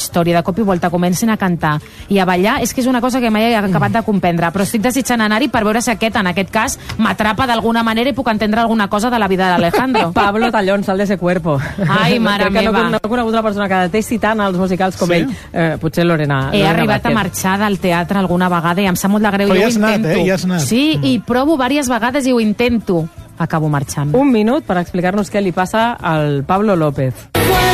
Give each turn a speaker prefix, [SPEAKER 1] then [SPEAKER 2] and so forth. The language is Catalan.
[SPEAKER 1] història, de cop i volta comencin a cantar i a ballar, és que és una cosa que mai he acabat de comprendre, però estic desitjant anar-hi per veure si en aquest cas, m'atrapa d'alguna manera i puc entendre alguna cosa de la vida d'Alejandro.
[SPEAKER 2] Pablo Tallón, sal de ese cuerpo.
[SPEAKER 1] Ai, mare meva.
[SPEAKER 2] No he conegut una persona que detesti tant els musicals com ell. Potser Lorena.
[SPEAKER 1] He arribat a marxar del teatre alguna vegada i em sap molt de greu.
[SPEAKER 3] Però ja has anat, ja has anat.
[SPEAKER 1] Sí, i provo diverses vegades i ho intento. Acabo marxant.
[SPEAKER 2] Un minut per explicar-nos què li passa al Pablo López.